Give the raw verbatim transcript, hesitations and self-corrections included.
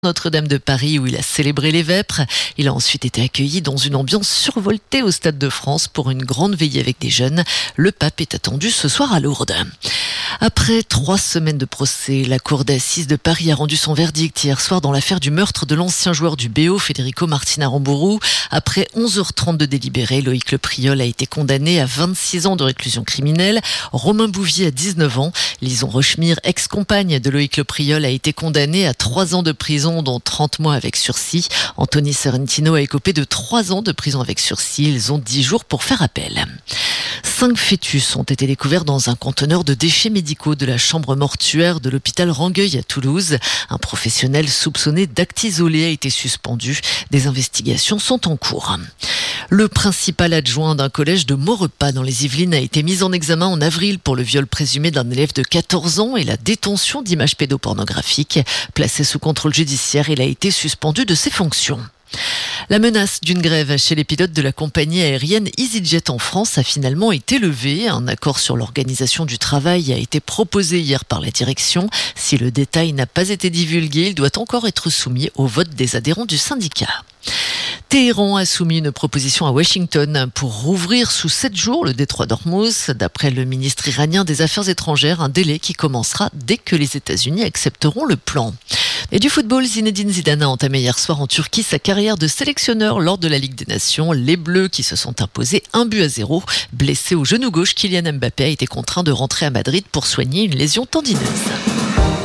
Notre-Dame de Paris où il a célébré les vêpres. Il a ensuite été accueilli dans une ambiance survoltée au Stade de France pour une grande veillée avec des jeunes. Le pape est attendu ce soir à Lourdes. Après trois semaines de procès, la cour d'assises de Paris a rendu son verdict hier soir dans l'affaire du meurtre de l'ancien joueur du B O, Federico Martin Aramburu. Après onze heures trente de délibéré, Loïc Le Priol a été condamné à vingt-six ans de réclusion criminelle. Romain Bouvier a dix-neuf ans. Lison Rochemire, ex-compagne de Loïc Le Priol, a été condamné à trois ans de prison, dont trente mois avec sursis. Anthony Sorrentino a écopé de trois ans de prison avec sursis. Ils ont dix jours pour faire appel. Cinq fœtus ont été découverts dans un conteneur de déchets médicaux de la chambre mortuaire de l'hôpital Rangueil à Toulouse. Un professionnel soupçonné d'actes isolés a été suspendu. Des investigations sont en cours. Le principal adjoint d'un collège de Maurepas dans les Yvelines a été mis en examen en avril pour le viol présumé d'un élève de quatorze ans et la détention d'images pédopornographiques. Placé sous contrôle judiciaire, il a été suspendu de ses fonctions. La menace d'une grève chez les pilotes de la compagnie aérienne EasyJet en France a finalement été levée. Un accord sur l'organisation du travail a été proposé hier par la direction. Si le détail n'a pas été divulgué, il doit encore être soumis au vote des adhérents du syndicat. Téhéran a soumis une proposition à Washington pour rouvrir sous sept jours le détroit d'Ormuz. D'après le ministre iranien des Affaires étrangères, un délai qui commencera dès que les États-Unis accepteront le plan. Et du football, Zinedine Zidane a entamé hier soir en Turquie sa carrière de sélectionneur lors de la Ligue des Nations. Les Bleus qui se sont imposés un but à zéro. Blessé au genou gauche, Kylian Mbappé a été contraint de rentrer à Madrid pour soigner une lésion tendineuse.